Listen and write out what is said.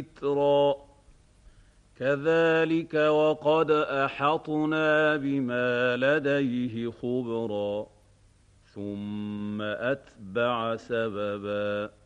ذِكْرًا كَذَٰلِكَ وَقَدْ أَحَطْنَا بِمَا لَدَيْهِ خُبْرًا ثُمَّ أَتْبَعَ سَبَبًا